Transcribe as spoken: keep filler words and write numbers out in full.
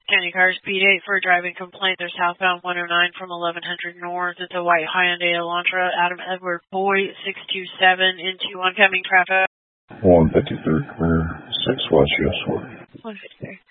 County Cars, P eight for a driving complaint. There's southbound one oh nine from eleven hundred north. It's a white Hyundai Elantra. Adam Edward Boyd, six two seven into oncoming traffic. one fifty-three, clear, six west, yes, sir. one fifty-three.